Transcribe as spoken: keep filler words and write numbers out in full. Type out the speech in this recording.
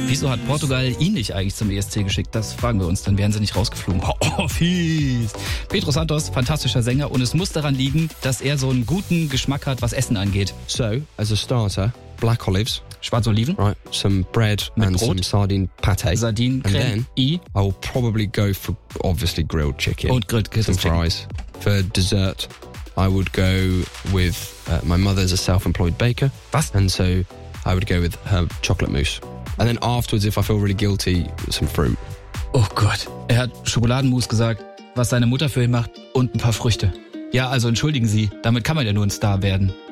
Wieso hat Portugal ihn nicht eigentlich zum E S C geschickt? Das fragen wir uns, dann wären sie nicht rausgeflogen. Oh, oh, fies. Pedro Santos, fantastischer Sänger, und es muss daran liegen, dass er so einen guten Geschmack hat, was Essen angeht. So, as a starter, black olives. Schwarze Oliven. Right, some bread Mit and Brot. some sardine pate. Sardinen, And Creme, then I I will probably go for, obviously, grilled chicken. und grilled some Chicken. fries. For dessert, I would go with, uh, my mother's a self-employed baker. Was? And so I would go with her chocolate mousse. And then afterwards, if I feel really guilty, some fruit. Oh Gott. Er hat Schokoladenmus gesagt, was seine Mutter für ihn macht, und ein paar Früchte. Ja, also entschuldigen Sie, damit kann man ja nur ein Star werden.